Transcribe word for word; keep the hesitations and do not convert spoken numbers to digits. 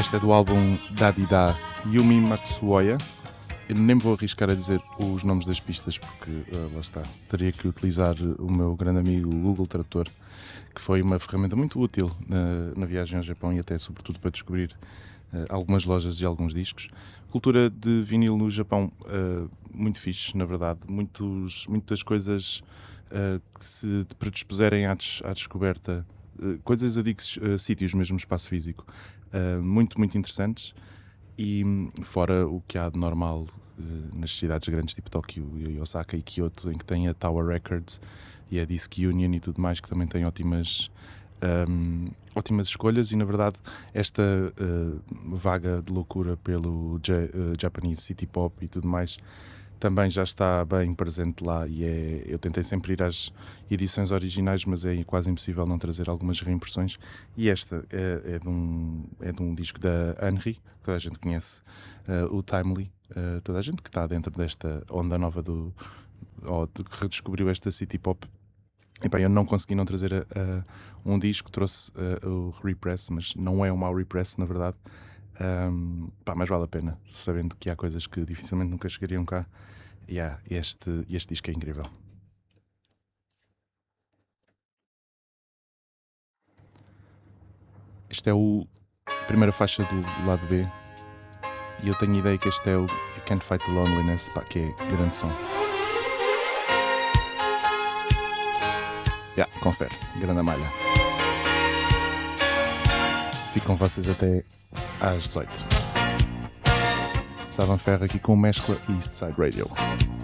Esta é do álbum Daddy Da Yumi Matsuoya. Eu nem vou arriscar a dizer os nomes das pistas porque, uh, lá está, teria que utilizar o meu grande amigo Google Tradutor, que foi uma ferramenta muito útil na, na viagem ao Japão e até sobretudo para descobrir uh, algumas lojas e alguns discos. Cultura de vinil no Japão uh, muito fixe, na verdade. Muitos, muitas coisas uh, que se predispuserem à, des- à descoberta, uh, coisas a digo, uh, sítios mesmo, espaço físico, uh, muito, muito interessantes. E fora o que há de normal uh, nas cidades grandes tipo Tóquio e Osaka e Kyoto, em que tem a Tower Records e a Disc Union e tudo mais, que também tem ótimas, um, ótimas escolhas. E na verdade esta uh, vaga de loucura pelo J- uh, Japanese City Pop e tudo mais também já está bem presente lá. E é, eu tentei sempre ir às edições originais, mas é quase impossível não trazer algumas reimpressões. E esta é, é, de, um, é de um disco da Henry, que toda a gente conhece, uh, o Timely, uh, toda a gente que está dentro desta onda nova do, ou de, que redescobriu esta City Pop. E bem, eu não consegui não trazer a, a um disco, trouxe uh, o Repress, mas não é um mau Repress, na verdade. Um, pá, mas vale a pena, sabendo que há coisas que dificilmente nunca chegariam cá. E yeah, este, este disco é incrível. Este é o a primeira faixa do lado B. E eu tenho a ideia que este é o You Can't Fight the Loneliness, pá, que é grande som. Yeah, confere, grande malha. Fico com vocês até às dezoito. Saban Ferro aqui com o Mescla e Eastside Radio.